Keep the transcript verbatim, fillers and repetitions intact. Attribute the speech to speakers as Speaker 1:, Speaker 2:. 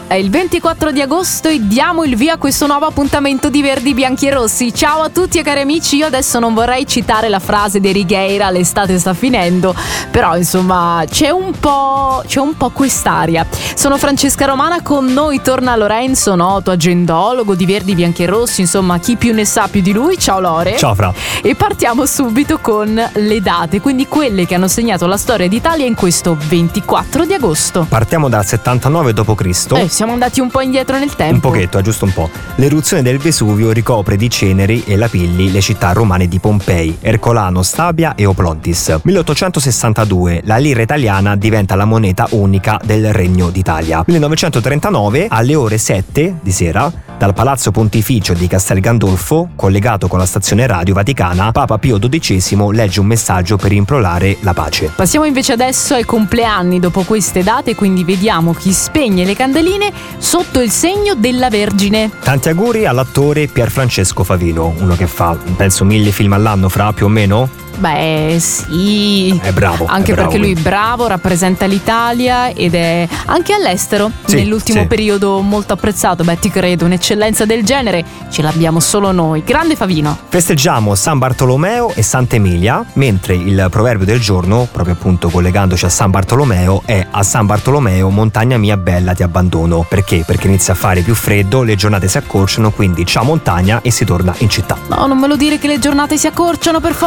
Speaker 1: È il ventiquattro di agosto e diamo il via a questo nuovo appuntamento di Verdi, Bianchi e Rossi. Ciao a tutti e cari amici, io adesso non vorrei citare la frase di Righeira, l'estate sta finendo, però insomma c'è un po' c'è un po' quest'aria. Sono Francesca Romana, con noi torna Lorenzo, noto agendologo di Verdi, Bianchi e Rossi, insomma chi più ne sa più di lui. Ciao Lore.
Speaker 2: Ciao Fra.
Speaker 1: E partiamo subito con le date, quindi quelle che hanno segnato la storia d'Italia in questo ventiquattro di agosto.
Speaker 2: Partiamo dal settantanove dopo Cristo.
Speaker 1: Eh, siamo andati un po' indietro nel tempo.
Speaker 2: Un pochetto, è giusto un po'. L'eruzione del Vesuvio ricopre di ceneri e lapilli le città romane di Pompei, Ercolano, Stabia e Oplontis. milleottocentosessantadue, la lira italiana diventa la moneta unica del Regno d'Italia. millenovecentotrentanove, alle ore sette di sera, dal Palazzo Pontificio di Castel Gandolfo, collegato con la stazione radio vaticana, Papa Pio dodicesimo legge un messaggio per implorare la pace.
Speaker 1: Passiamo invece adesso ai compleanni dopo queste date, quindi vediamo chi spegne le candeline sotto il segno della Vergine.
Speaker 2: Tanti auguri all'attore Pierfrancesco Favino, uno che fa, penso, mille film all'anno, Fra, più o meno?
Speaker 1: Beh, sì.
Speaker 2: È bravo.
Speaker 1: Anche
Speaker 2: è bravo,
Speaker 1: perché lui è bravo, rappresenta l'Italia ed è anche all'estero.
Speaker 2: Sì,
Speaker 1: nell'ultimo
Speaker 2: sì.
Speaker 1: periodo molto apprezzato. Beh, ti credo, un'eccellenza del genere ce l'abbiamo solo noi. Grande Favino.
Speaker 2: Festeggiamo San Bartolomeo e Sant'Emilia, mentre il proverbio del giorno, proprio appunto collegandoci a San Bartolomeo, è: a San Bartolomeo, montagna mia bella, ti abbandono. Perché? Perché inizia a fare più freddo, le giornate si accorciano, quindi ciao montagna e si torna in città.
Speaker 1: No, non me lo dire che le giornate si accorciano, per favore.